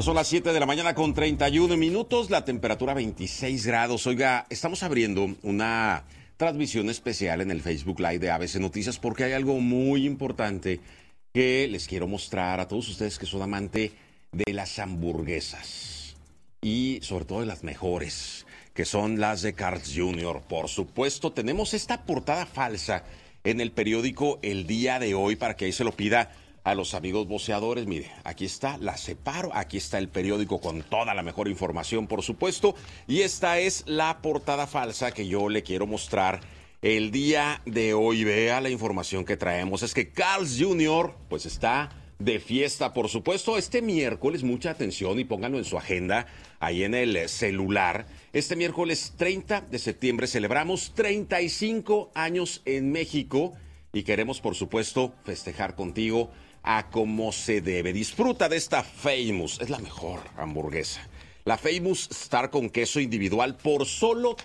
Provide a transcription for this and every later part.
Son las 7 de la mañana con 31 minutos, la temperatura 26 grados. Oiga, estamos abriendo una transmisión especial en el Facebook Live de ABC Noticias porque hay algo muy importante que les quiero mostrar a todos ustedes que son amantes de las hamburguesas y sobre todo de las mejores, que son las de Carl's Jr. Por supuesto, tenemos esta portada falsa en el periódico El Día de Hoy para que ahí se lo pida a los amigos voceadores. Mire, aquí está, la separo, aquí está el periódico con toda la mejor información, por supuesto, y esta es la portada falsa que yo le quiero mostrar el día de hoy. Vea la información que traemos, es que Carl's Jr. pues está de fiesta, por supuesto, este miércoles, mucha atención y pónganlo en su agenda, ahí en el celular. Este miércoles 30 de septiembre celebramos 35 años en México y queremos, por supuesto, festejar contigo a como se debe. Disfruta de esta Famous, es la mejor hamburguesa. La Famous Star con queso individual por solo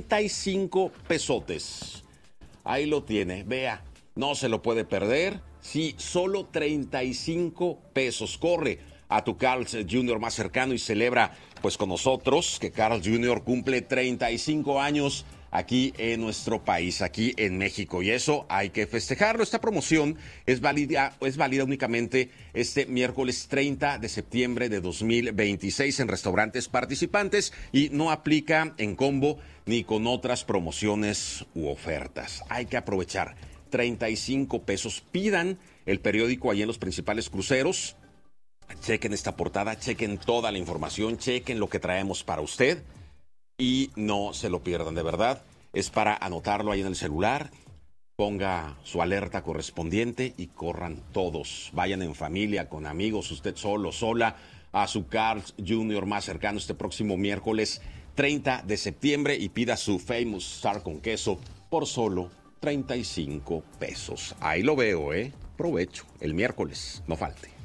35 pesotes. Ahí lo tiene, vea, no se lo puede perder. Sí, solo 35 pesos. Corre a tu Carl's Jr. más cercano y celebra pues con nosotros que Carl's Jr. cumple 35 años aquí en nuestro país, aquí en México, y eso hay que festejarlo. Esta promoción es válida únicamente este miércoles 30 de septiembre de 2026 en restaurantes participantes y no aplica en combo ni con otras promociones u ofertas. Hay que aprovechar 35 pesos. Pidan el periódico ahí en los principales cruceros. Chequen esta portada, chequen toda la información, chequen lo que traemos para usted. Y no se lo pierdan, de verdad. Es para anotarlo ahí en el celular. Ponga su alerta correspondiente y corran todos. Vayan en familia, con amigos, usted solo, sola, a su Carl's Jr. más cercano este próximo miércoles 30 de septiembre y pida su Famous Star con queso por solo 35 pesos. Ahí lo veo, Provecho. El miércoles, no falte.